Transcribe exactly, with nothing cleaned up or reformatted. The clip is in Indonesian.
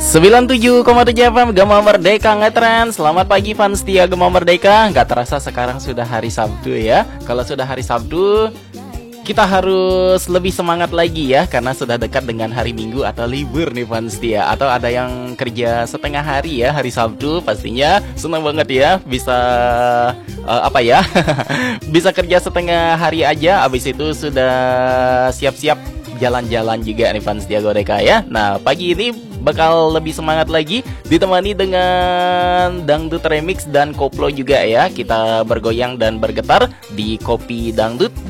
sembilan puluh tujuh koma tujuh F M Gema Merdeka ngetrend. Selamat pagi fans setia Gema Merdeka. Gak terasa sekarang sudah hari Sabtu ya. Kalau sudah hari Sabtu, kita harus lebih semangat lagi ya, karena sudah dekat dengan hari Minggu atau libur nih fans setia. Atau ada yang kerja setengah hari ya hari Sabtu. Pastinya senang banget ya bisa uh, apa ya bisa kerja setengah hari aja. Abis itu sudah siap-siap jalan-jalan juga nih fans setia Godeka ya. Nah pagi ini bakal lebih semangat lagi, ditemani dengan dangdut remix dan koplo juga ya. Kita bergoyang dan bergetar di Kopi Dangdut